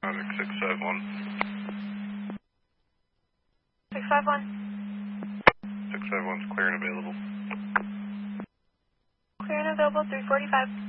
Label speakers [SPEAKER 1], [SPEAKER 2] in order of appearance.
[SPEAKER 1] Project 651.
[SPEAKER 2] 651.
[SPEAKER 1] 651's clear and available.
[SPEAKER 2] Clear and available, 345.